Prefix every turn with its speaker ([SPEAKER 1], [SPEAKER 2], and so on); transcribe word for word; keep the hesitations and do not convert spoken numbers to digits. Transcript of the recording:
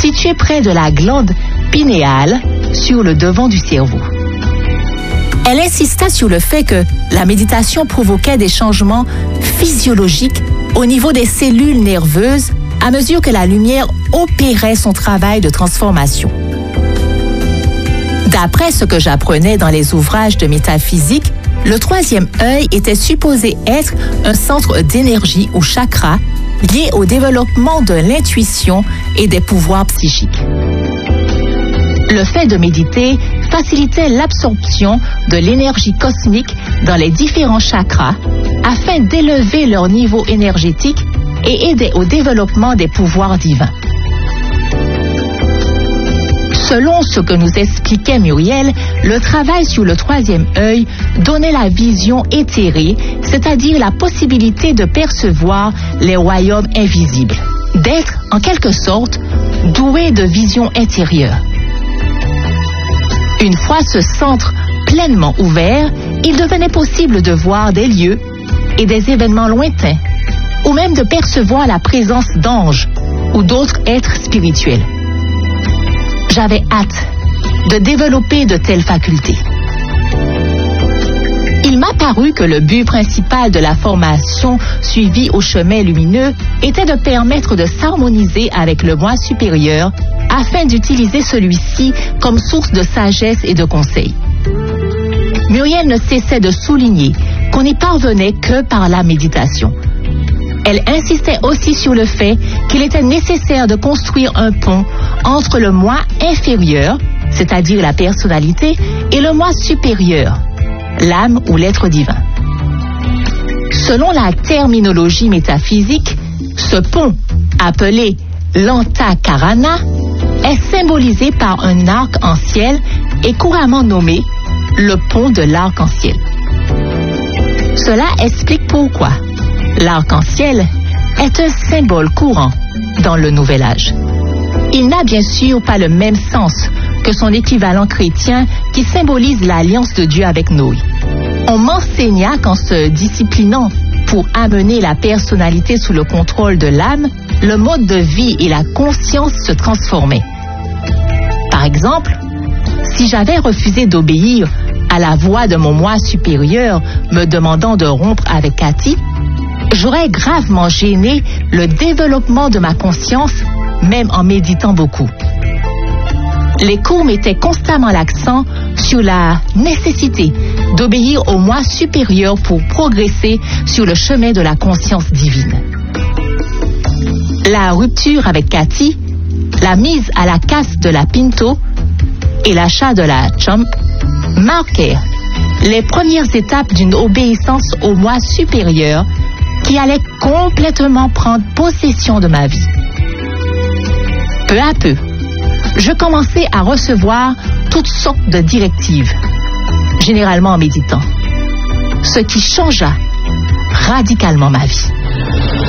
[SPEAKER 1] située près de la glande pinéale sur le devant du cerveau. Elle insista sur le fait que la méditation provoquait des changements physiologiques au niveau des cellules nerveuses à mesure que la lumière opérait son travail de transformation. D'après ce que j'apprenais dans les ouvrages de métaphysique, le troisième œil était supposé être un centre d'énergie ou chakra lié au développement de l'intuition et des pouvoirs psychiques. Le fait de méditer facilitait l'absorption de l'énergie cosmique dans les différents chakras afin d'élever leur niveau énergétique et aider au développement des pouvoirs divins. Selon ce que nous expliquait Muriel, le travail sur le troisième œil donnait la vision éthérée, c'est-à-dire la possibilité de percevoir les royaumes invisibles, d'être, en quelque sorte, doué de vision intérieure. Une fois ce centre pleinement ouvert, il devenait possible de voir des lieux et des événements lointains, ou même de percevoir la présence d'anges ou d'autres êtres spirituels. J'avais hâte de développer de telles facultés. Il m'a paru que le but principal de la formation suivie au chemin lumineux était de permettre de s'harmoniser avec le moi supérieur afin d'utiliser celui-ci comme source de sagesse et de conseils. Muriel ne cessait de souligner qu'on n'y parvenait que par la méditation. Elle insistait aussi sur le fait qu'il était nécessaire de construire un pont entre le moi inférieur, c'est-à-dire la personnalité, et le moi supérieur, l'âme ou l'être divin. Selon la terminologie métaphysique, ce pont, appelé l'antakarana, est symbolisé par un arc-en-ciel et couramment nommé le pont de l'arc-en-ciel. Cela explique pourquoi l'arc-en-ciel est un symbole courant dans le Nouvel Âge. Il n'a bien sûr pas le même sens que son équivalent chrétien qui symbolise l'alliance de Dieu avec Noé. On m'enseigna qu'en se disciplinant pour amener la personnalité sous le contrôle de l'âme, le mode de vie et la conscience se transformaient. Par exemple, si j'avais refusé d'obéir à la voix de mon moi supérieur me demandant de rompre avec Cathy, j'aurais gravement gêné le développement de ma conscience, même en méditant beaucoup. Les cours mettaient constamment l'accent sur la nécessité d'obéir au moi supérieur pour progresser sur le chemin de la conscience divine. La rupture avec Cathy, la mise à la casse de la Pinto et l'achat de la Chum marquèrent les premières étapes d'une obéissance au moi supérieur qui allait complètement prendre possession de ma vie. Peu à peu, je commençais à recevoir toutes sortes de directives, généralement en méditant, ce qui changea radicalement ma vie.